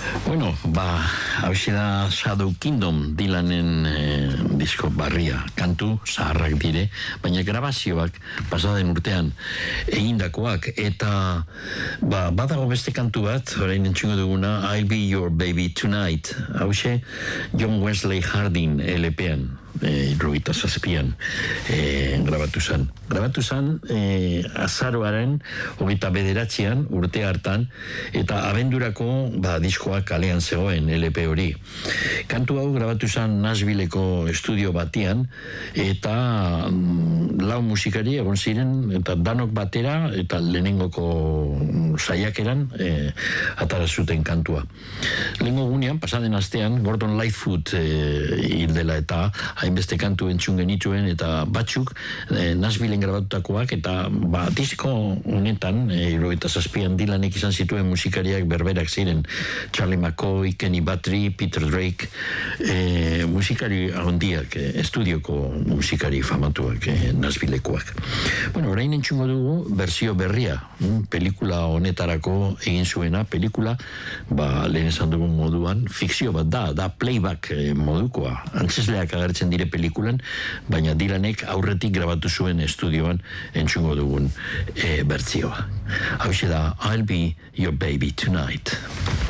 Bueno, hauxe da Shadow Kingdom Dylanen disko barria, kantu zaharrak dire, baina grabazioak pasaden urtean egindakoak, eta badago beste kantu bat, orain entzungo duguna, I'll Be Your Baby Tonight, hauxe John Wesley Harding LP-an, irrogeita zazpian grabatu zan azaroaren 29 urte hartan, eta abendurako diskoak kalean zegoen LP hori. Kantu hau grabatu zan Nashvilleko estudio batian, eta lau musikari egon ziren, eta danok batera, eta lehenengoko saiakeran atara zuten kantua. Lehengo gunean, pasaden astean, Gordon Lightfoot hildela, eta hainbeste kantu entzun genituen, eta batzuk Nashvilleen grabatutakoak, eta disko honetan, 97an Dylanek izan zituen musikariak berberak ziren, Charlie McCoy, Kenny Battery, Peter Drake, musikari handiak, estudioko musikari famatuak, Nashvillekoak. Bueno, orain entzungo dugu berzio berria, pelikula honetarako egin zuena, pelikula, lehen esan dugun moduan, fikzio bat da playback modukoa, antzesleak agertzen dire pelikulan, baina Dylanek aurretik grabatu zuen estudioan entzungo dugun bertzioa. Hauxe da, I'll Be Your Baby Tonight.